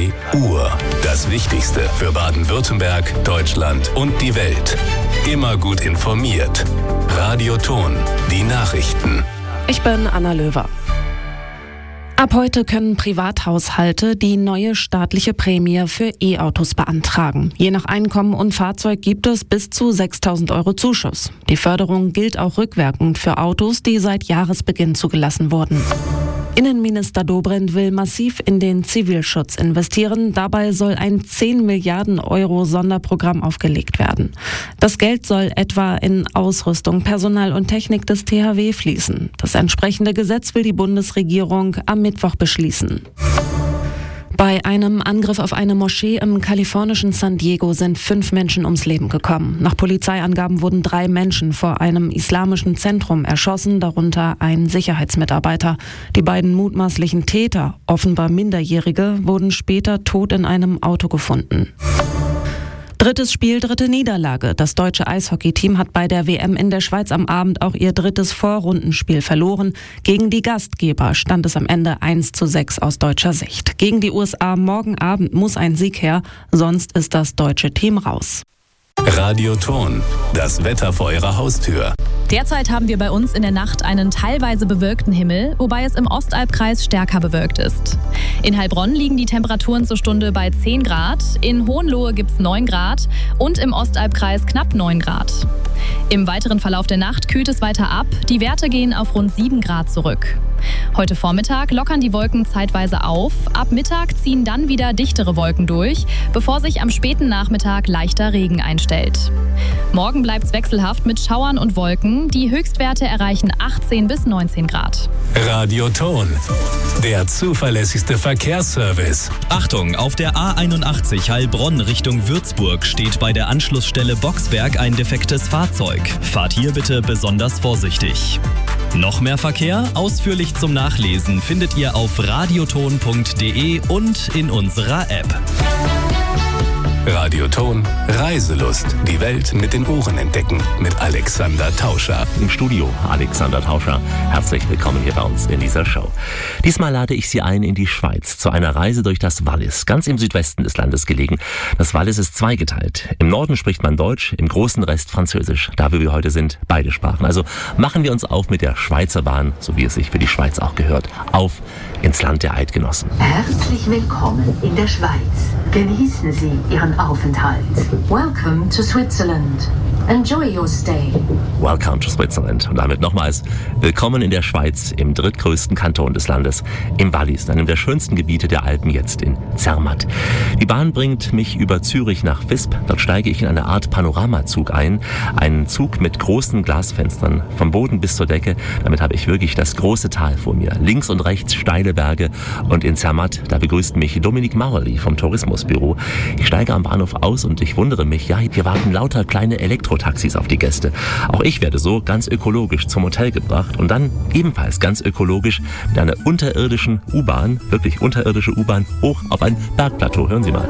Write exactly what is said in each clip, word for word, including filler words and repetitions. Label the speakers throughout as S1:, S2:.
S1: drei Uhr. Das Wichtigste für Baden-Württemberg, Deutschland und die Welt. Immer gut informiert. Radioton, die Nachrichten.
S2: Ich bin Anna Löwer. Ab heute können Privathaushalte die neue staatliche Prämie für E-Autos beantragen. Je nach Einkommen und Fahrzeug gibt es bis zu sechstausend Euro Zuschuss. Die Förderung gilt auch rückwirkend für Autos, die seit Jahresbeginn zugelassen wurden. Innenminister Dobrindt will massiv in den Zivilschutz investieren. Dabei soll ein zehn Milliarden Euro Sonderprogramm aufgelegt werden. Das Geld soll etwa in Ausrüstung, Personal und Technik des T H W fließen. Das entsprechende Gesetz will die Bundesregierung am Mittwoch beschließen. Bei einem Angriff auf eine Moschee im kalifornischen San Diego sind fünf Menschen ums Leben gekommen. Nach Polizeiangaben wurden drei Menschen vor einem islamischen Zentrum erschossen, darunter ein Sicherheitsmitarbeiter. Die beiden mutmaßlichen Täter, offenbar Minderjährige, wurden später tot in einem Auto gefunden. Drittes Spiel, dritte Niederlage. Das deutsche Eishockeyteam hat bei der W M in der Schweiz am Abend auch ihr drittes Vorrundenspiel verloren. Gegen die Gastgeber stand es am Ende eins zu sechs aus deutscher Sicht. Gegen die U S A morgen Abend muss ein Sieg her, sonst ist das deutsche Team raus.
S1: Radioton, das Wetter vor Ihrer Haustür.
S3: Derzeit haben wir bei uns in der Nacht einen teilweise bewölkten Himmel, wobei es im Ostalbkreis stärker bewölkt ist. In Heilbronn liegen die Temperaturen zur Stunde bei zehn Grad, in Hohenlohe gibt es neun Grad und im Ostalbkreis knapp neun Grad. Im weiteren Verlauf der Nacht kühlt es weiter ab, die Werte gehen auf rund sieben Grad zurück. Heute Vormittag lockern die Wolken zeitweise auf, ab Mittag ziehen dann wieder dichtere Wolken durch, bevor sich am späten Nachmittag leichter Regen einstellt. Morgen bleibt es wechselhaft mit Schauern und Wolken, die Höchstwerte erreichen achtzehn bis neunzehn Grad.
S1: Radioton, der zuverlässigste Verkehrsservice.
S4: Achtung, auf der A einundachtzig Heilbronn Richtung Würzburg steht bei der Anschlussstelle Boxberg ein defektes Fahrzeug. Fahrt hier bitte besonders vorsichtig. Noch mehr Verkehr? Ausführlich zum Nachlesen findet ihr auf radioton punkt de und in unserer App.
S1: Radioton, Reiselust. Die Welt mit den Ohren entdecken. Mit Alexander Tauscher.
S5: Im Studio Alexander Tauscher. Herzlich willkommen hier bei uns in dieser Show. Diesmal lade ich Sie ein in die Schweiz zu einer Reise durch das Wallis, ganz im Südwesten des Landes gelegen. Das Wallis ist zweigeteilt. Im Norden spricht man Deutsch, im großen Rest Französisch. Da, wo wir heute sind, beide Sprachen. Also machen wir uns auf mit der Schweizer Bahn, so wie es sich für die Schweiz auch gehört, auf ins Land der Eidgenossen.
S6: Herzlich willkommen in der Schweiz. Genießen Sie Ihren Aufenthalt. Welcome to Switzerland. Enjoy your stay.
S5: Welcome to Switzerland. Und damit nochmals willkommen in der Schweiz, im drittgrößten Kanton des Landes, im Wallis, einem der schönsten Gebiete der Alpen, jetzt in Zermatt. Die Bahn bringt mich über Zürich nach Visp. Dort steige ich in eine Art Panoramazug ein. Einen Zug mit großen Glasfenstern, vom Boden bis zur Decke. Damit habe ich wirklich das große Tal vor mir. Links und rechts steile Berge. Und in Zermatt, da begrüßt mich Dominique Maurerly vom Tourismusbüro. Ich steige am Bahnhof aus und ich wundere mich, ja, hier warten lauter kleine Elektrotaxis auf die Gäste. Auch ich werde so ganz ökologisch zum Hotel gebracht und dann ebenfalls ganz ökologisch mit einer unterirdischen U-Bahn, wirklich unterirdische U-Bahn, hoch auf ein Bergplateau. Hören Sie mal.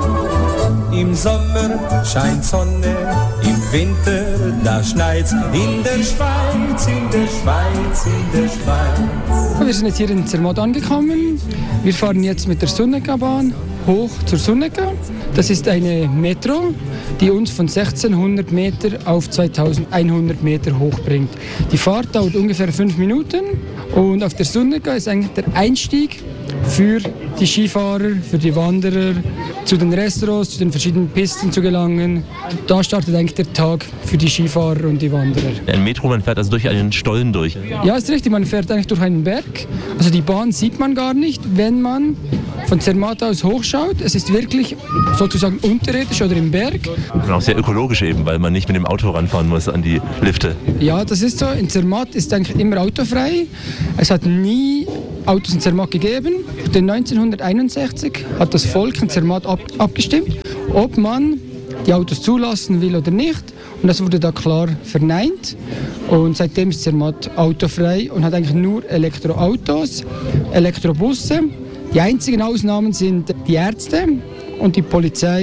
S7: Im Sommer scheint Sonne, im Winter da schneit's. In der Schweiz, in der Schweiz, in der Schweiz.
S8: Wir sind jetzt hier in Zermatt angekommen. Wir fahren jetzt mit der Sunnegabahn hoch zur Sunnega. Das ist eine Metro, die uns von sechzehnhundert Meter auf zweitausendeinhundert Meter hochbringt. Die Fahrt dauert ungefähr fünf Minuten und auf der Sunnega ist eigentlich der Einstieg für die Skifahrer, für die Wanderer, zu den Restaurants, zu den verschiedenen Pisten zu gelangen. Da startet eigentlich der Tag für die Skifahrer und die Wanderer.
S5: Ein Metro, man fährt also durch einen Stollen durch?
S8: Ja, ist richtig, man fährt eigentlich durch einen Berg. Also die Bahn sieht man gar nicht, wenn man von Zermatt aus hochschaut. Es ist wirklich sozusagen unterirdisch oder im Berg.
S5: Und auch sehr ökologisch eben, weil man nicht mit dem Auto ranfahren muss an die Lifte.
S8: Ja, das ist so. In Zermatt ist eigentlich immer autofrei. Es hat nie Autos in Zermatt gegeben. Denn neunzehnhunderteinundsechzig hat das Volk in Zermatt ab, abgestimmt, ob man die Autos zulassen will oder nicht. Und das wurde da klar verneint. Und seitdem ist Zermatt autofrei und hat eigentlich nur Elektroautos, Elektrobusse. Die einzigen Ausnahmen sind die Ärzte und die Polizei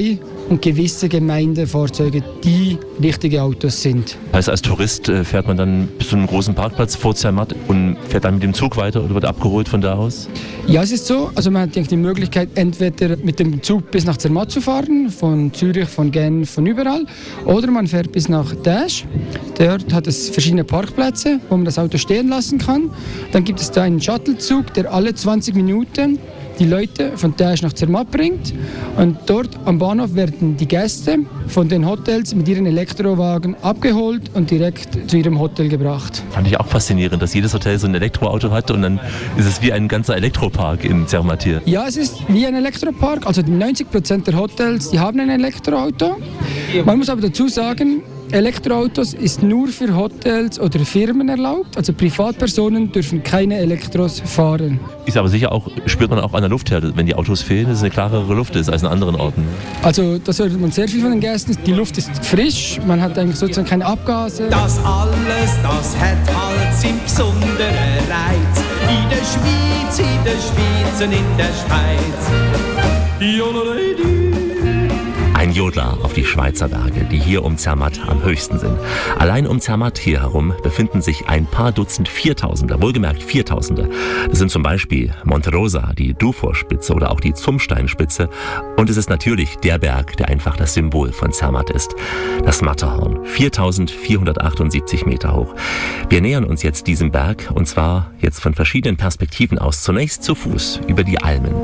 S8: und gewisse Gemeindefahrzeuge, die richtige Autos sind.
S5: Heißt, als Tourist fährt man dann bis zu einem großen Parkplatz vor Zermatt und fährt dann mit dem Zug weiter oder wird abgeholt von da aus?
S8: Ja, es ist so. Also man hat die Möglichkeit, entweder mit dem Zug bis nach Zermatt zu fahren, von Zürich, von Genf, von überall, oder man fährt bis nach Daesch. Dort hat es verschiedene Parkplätze, wo man das Auto stehen lassen kann. Dann gibt es da einen Shuttlezug, der alle zwanzig Minuten die Leute von Daesch nach Zermatt bringt. Und dort am Bahnhof werden die Gäste von den Hotels mit ihren Elektrowagen abgeholt und direkt zu ihrem Hotel gebracht.
S5: Fand ich auch faszinierend, dass jedes Hotel so ein Elektroauto hat und dann ist es wie ein ganzer Elektropark in Zermatt hier.
S8: Ja, es ist wie ein Elektropark. Also neunzig Prozent der Hotels, die haben ein Elektroauto. Man muss aber dazu sagen, Elektroautos ist nur für Hotels oder Firmen erlaubt, also Privatpersonen dürfen keine Elektros fahren.
S5: Ist aber sicher auch, spürt man auch an der Luft her, wenn die Autos fehlen, dass es eine klarere Luft ist als in anderen Orten.
S8: Also das hört man sehr viel von den Gästen, die Luft ist frisch, man hat eigentlich sozusagen keine Abgase.
S9: Das alles, das hat halt seinen besonderen Reiz, in der Schweiz, in der Schweiz und in der Schweiz. Jololei.
S5: Ein Jodler auf die Schweizer Berge, die hier um Zermatt am höchsten sind. Allein um Zermatt hier herum befinden sich ein paar Dutzend Viertausender, wohlgemerkt Viertausender. Das sind zum Beispiel Monte Rosa, die Dufour-Spitze oder auch die Zumstein-Spitze. Und es ist natürlich der Berg, der einfach das Symbol von Zermatt ist. Das Matterhorn, viertausendvierhundertachtundsiebzig Meter hoch. Wir nähern uns jetzt diesem Berg und zwar jetzt von verschiedenen Perspektiven aus. Zunächst zu Fuß über die Almen.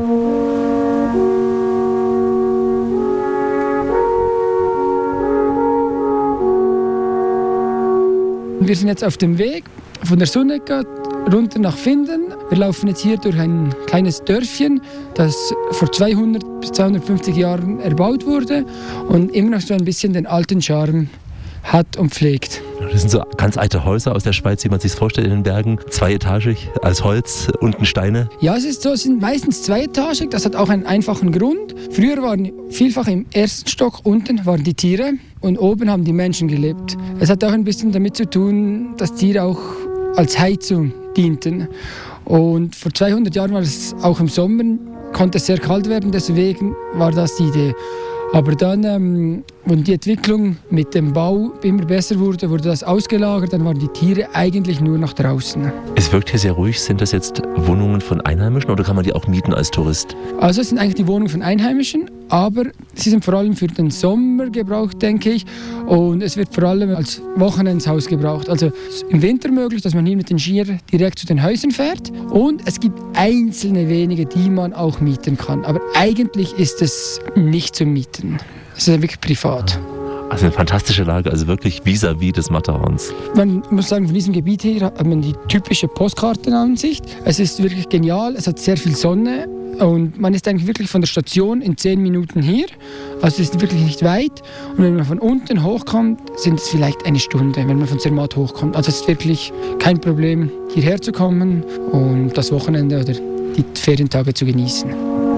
S8: Wir sind jetzt auf dem Weg von der Sunnegga runter nach Finden. Wir laufen jetzt hier durch ein kleines Dörfchen, das vor zweihundert bis zweihundertfünfzig Jahren erbaut wurde und immer noch so ein bisschen den alten Charme hat und pflegt.
S5: Das sind so ganz alte Häuser aus der Schweiz, wie man sich vorstellt in den Bergen. Zweietagig, als Holz, unten Steine.
S8: Ja, es ist so, es sind meistens zweietagig. Das hat auch einen einfachen Grund. Früher waren vielfach im ersten Stock unten waren die Tiere und oben haben die Menschen gelebt. Es hat auch ein bisschen damit zu tun, dass Tiere auch als Heizung dienten. Und vor zweihundert Jahren war es auch im Sommer, konnte es sehr kalt werden, deswegen war das die Idee. Aber dann, ähm, als die Entwicklung mit dem Bau immer besser wurde, wurde das ausgelagert, dann waren die Tiere eigentlich nur nach draußen.
S5: Es wirkt hier sehr ruhig. Sind das jetzt Wohnungen von Einheimischen oder kann man die auch mieten als Tourist?
S8: Also es sind eigentlich die Wohnungen von Einheimischen, aber sie sind vor allem für den Sommer gebraucht, denke ich. Und es wird vor allem als Wochenendshaus gebraucht. Also im Winter möglich, dass man hier mit den Skiern direkt zu den Häusern fährt. Und es gibt einzelne wenige, die man auch mieten kann. Aber eigentlich ist es nicht zu mieten. Es ist wirklich privat.
S5: Also eine fantastische Lage, also wirklich vis-à-vis des Matterhorns.
S8: Man muss sagen, von diesem Gebiet hier hat man die typische Postkartenansicht. Es ist wirklich genial, es hat sehr viel Sonne und man ist eigentlich wirklich von der Station in zehn Minuten hier. Also es ist wirklich nicht weit. Und wenn man von unten hochkommt, sind es vielleicht eine Stunde, wenn man von Zermatt hochkommt. Also es ist wirklich kein Problem, hierher zu kommen und das Wochenende oder die Ferientage zu genießen.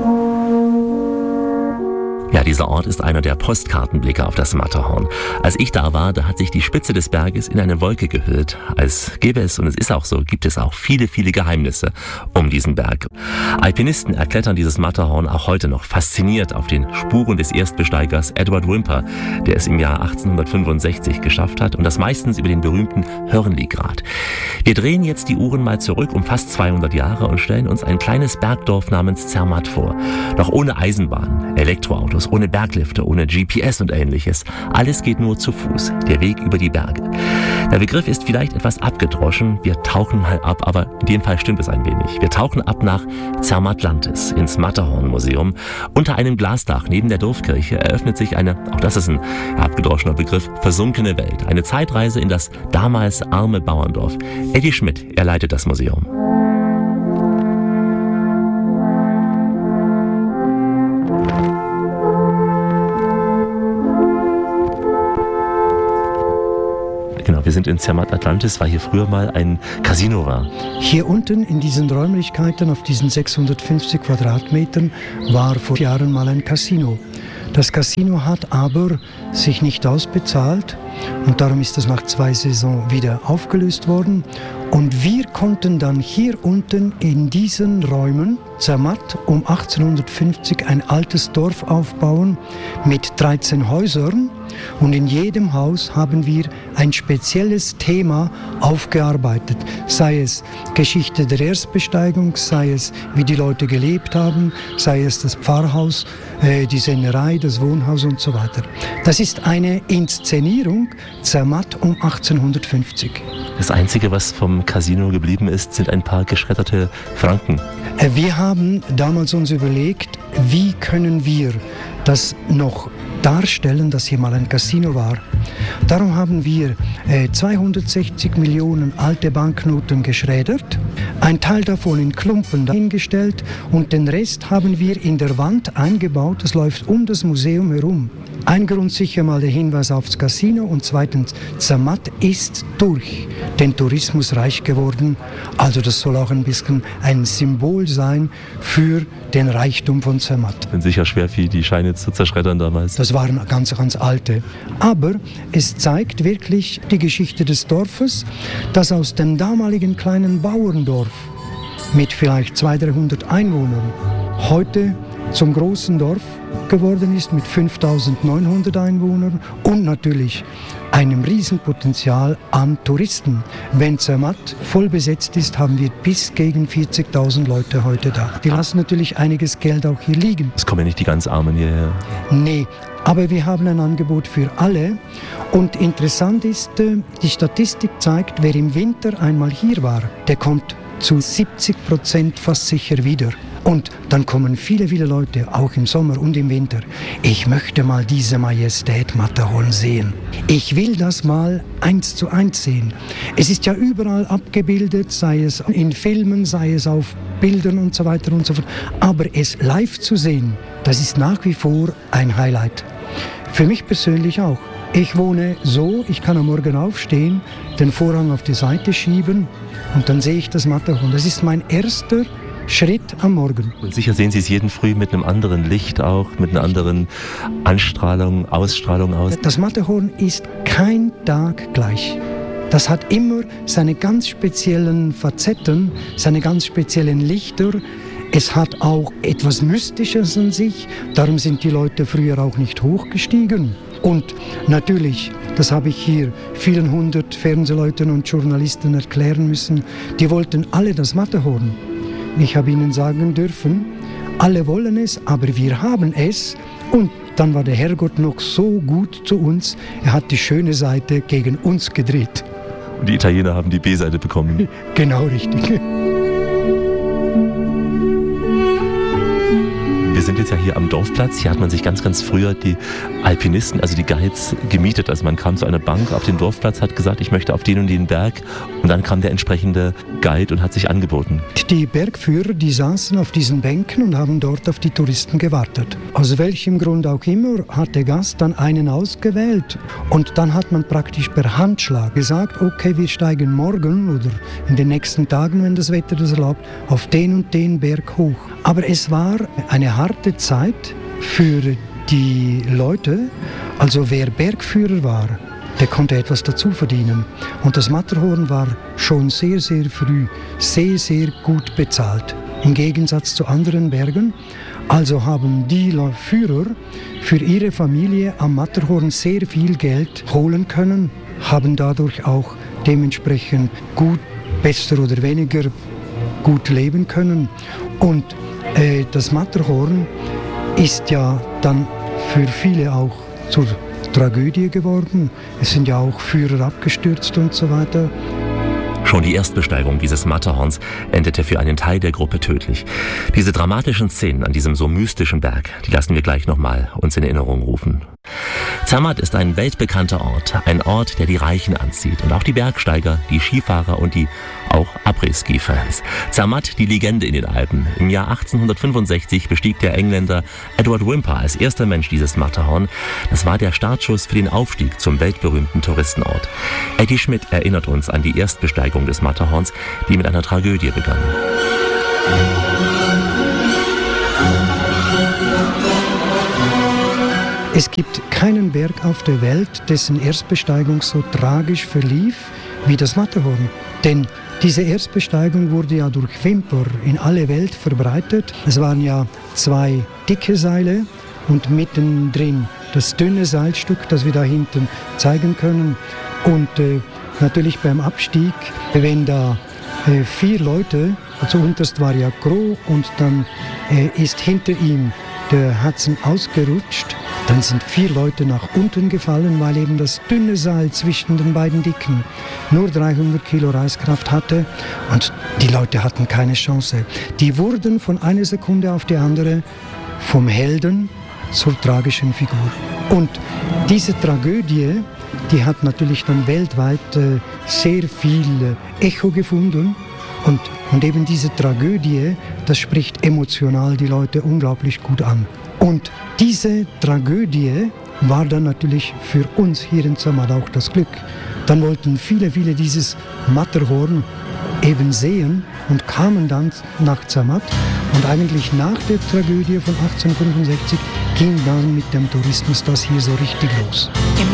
S5: Ja, dieser Ort ist einer der Postkartenblicke auf das Matterhorn. Als ich da war, da hat sich die Spitze des Berges in eine Wolke gehüllt. Als gäbe es, und es ist auch so, gibt es auch viele, viele Geheimnisse um diesen Berg. Alpinisten erklettern dieses Matterhorn auch heute noch fasziniert auf den Spuren des Erstbesteigers Edward Whymper, der es im Jahr achtzehnhundertfünfundsechzig geschafft hat und das meistens über den berühmten Hörnli-Grat. Wir drehen jetzt die Uhren mal zurück um fast zweihundert Jahre und stellen uns ein kleines Bergdorf namens Zermatt vor. Noch ohne Eisenbahn, Elektroautos, ohne Berglifte, ohne G P S und ähnliches. Alles geht nur zu Fuß, der Weg über die Berge. Der Begriff ist vielleicht etwas abgedroschen, wir tauchen mal ab, aber in dem Fall stimmt es ein wenig. Wir tauchen ab nach Zermattlantis, ins Matterhorn-Museum. Unter einem Glasdach neben der Dorfkirche eröffnet sich eine, auch das ist ein abgedroschener Begriff, versunkene Welt. Eine Zeitreise in das damals arme Bauerndorf. Eddie Schmidt, er leitet das Museum. Genau, wir sind in Zermatt Atlantis, weil hier früher mal ein Casino war.
S10: Hier unten in diesen Räumlichkeiten, auf diesen sechshundertfünfzig Quadratmetern, war vor Jahren mal ein Casino. Das Casino hat aber sich nicht ausbezahlt und darum ist das nach zwei Saisons wieder aufgelöst worden. Und wir konnten dann hier unten in diesen Räumen Zermatt um achtzehnhundertfünfzig ein altes Dorf aufbauen mit dreizehn Häusern. Und in jedem Haus haben wir ein spezielles Thema aufgearbeitet. Sei es Geschichte der Erstbesteigung, sei es wie die Leute gelebt haben, sei es das Pfarrhaus, äh, die Sennerei, das Wohnhaus und so weiter. Das ist eine Inszenierung Zermatt um achtzehnhundertfünfzig.
S5: Das Einzige, was vom Casino geblieben ist, sind ein paar geschredderte Franken.
S10: Wir haben damals uns überlegt, wie können wir das noch darstellen, dass hier mal ein Casino war. Darum haben wir äh, zweihundertsechzig Millionen alte Banknoten geschreddert, ein Teil davon in Klumpen dahingestellt und den Rest haben wir in der Wand eingebaut. Das läuft um das Museum herum. Ein Grund sicher mal der Hinweis aufs Casino und zweitens, Zermatt ist durch den Tourismus reich geworden. Also das soll auch ein bisschen ein Symbol sein für den Reichtum von Zermatt.
S5: Bin sicher schwer, wie die Scheine zu zerschreddern damals.
S10: Das waren ganz, ganz alte. Aber es zeigt wirklich die Geschichte des Dorfes, das aus dem damaligen kleinen Bauerndorf mit vielleicht zweihundert, dreihundert Einwohnern heute zum großen Dorf geworden ist mit fünftausendneunhundert Einwohnern und natürlich einem Riesenpotenzial an Touristen. Wenn Zermatt voll besetzt ist, haben wir bis gegen vierzigtausend Leute heute da. Die lassen natürlich einiges Geld auch hier liegen.
S5: Es kommen ja nicht die ganz Armen hierher.
S10: Nee, aber wir haben ein Angebot für alle. Und interessant ist, die Statistik zeigt, wer im Winter einmal hier war, der kommt zu siebzig Prozent fast sicher wieder. Und dann kommen viele, viele Leute, auch im Sommer und im Winter. Ich möchte mal diese Majestät Matterhorn sehen. Ich will das mal eins zu eins sehen. Es ist ja überall abgebildet, sei es in Filmen, sei es auf Bildern und so weiter und so fort. Aber es live zu sehen, das ist nach wie vor ein Highlight. Für mich persönlich auch. Ich wohne so, ich kann am Morgen aufstehen, den Vorhang auf die Seite schieben und dann sehe ich das Matterhorn. Das ist mein erster Schritt am Morgen.
S5: Und sicher sehen Sie es jeden Früh mit einem anderen Licht auch, mit einer anderen Anstrahlung, Ausstrahlung aus.
S10: Das Matterhorn ist kein Tag gleich. Das hat immer seine ganz speziellen Facetten, seine ganz speziellen Lichter. Es hat auch etwas Mystisches an sich. Darum sind die Leute früher auch nicht hochgestiegen. Und natürlich, das habe ich hier vielen hundert Fernsehleuten und Journalisten erklären müssen, die wollten alle das Matterhorn. Ich habe ihnen sagen dürfen, alle wollen es, aber wir haben es. Und dann war der Herrgott noch so gut zu uns, er hat die schöne Seite gegen uns gedreht.
S5: Und die Italiener haben die B-Seite bekommen.
S10: Genau richtig.
S5: Wir sind jetzt ja hier am Dorfplatz. Hier hat man sich ganz, ganz früher die Alpinisten, also die Guides, gemietet. Also man kam zu einer Bank auf den Dorfplatz, hat gesagt, ich möchte auf den und den Berg. Und dann kam der entsprechende Guide und hat sich angeboten.
S10: Die Bergführer, die saßen auf diesen Bänken und haben dort auf die Touristen gewartet. Aus welchem Grund auch immer hat der Gast dann einen ausgewählt. Und dann hat man praktisch per Handschlag gesagt, okay, wir steigen morgen oder in den nächsten Tagen, wenn das Wetter das erlaubt, auf den und den Berg hoch. Aber es war eine harte Zeit für die Leute. Also wer Bergführer war, der konnte etwas dazu verdienen. Und das Matterhorn war schon sehr, sehr früh sehr, sehr gut bezahlt. Im Gegensatz zu anderen Bergen. Also haben die Führer für ihre Familie am Matterhorn sehr viel Geld holen können, haben dadurch auch dementsprechend gut, besser oder weniger gut leben können. Und äh, das Matterhorn ist ja dann für viele auch zur Tragödie geworden. Es sind ja auch Führer abgestürzt und so weiter.
S5: Schon die Erstbesteigung dieses Matterhorns endete für einen Teil der Gruppe tödlich. Diese dramatischen Szenen an diesem so mystischen Berg, die lassen wir gleich nochmal uns in Erinnerung rufen. Zermatt ist ein weltbekannter Ort, ein Ort, der die Reichen anzieht und auch die Bergsteiger, die Skifahrer und die auch Après-Ski-Fans. Zermatt, die Legende in den Alpen. Im Jahr achtzehnhundertfünfundsechzig bestieg der Engländer Edward Whymper als erster Mensch dieses Matterhorn. Das war der Startschuss für den Aufstieg zum weltberühmten Touristenort. Eddie Schmidt erinnert uns an die Erstbesteigung des Matterhorns, die mit einer Tragödie begann.
S10: Es gibt keinen Berg auf der Welt, dessen Erstbesteigung so tragisch verlief wie das Matterhorn. Denn diese Erstbesteigung wurde ja durch Wimper in alle Welt verbreitet. Es waren ja zwei dicke Seile und mittendrin das dünne Seilstück, das wir da hinten zeigen können. Und äh, natürlich beim Abstieg, wenn da äh, vier Leute, also unterst war ja Gros und dann äh, ist hinter ihm der Hudson ausgerutscht, dann sind vier Leute nach unten gefallen, weil eben das dünne Seil zwischen den beiden Dicken nur dreihundert Kilo Reißkraft hatte und die Leute hatten keine Chance. Die wurden von einer Sekunde auf die andere vom Helden zur tragischen Figur. Und diese Tragödie, die hat natürlich dann weltweit äh, sehr viel äh, Echo gefunden. Und, und eben diese Tragödie, das spricht emotional die Leute unglaublich gut an. Und diese Tragödie war dann natürlich für uns hier in Zermatt auch das Glück. Dann wollten viele, viele dieses Matterhorn eben sehen und kamen dann nach Zermatt. Und eigentlich nach der Tragödie von achtzehnhundertfünfundsechzig ging dann mit dem Tourismus das hier so richtig los.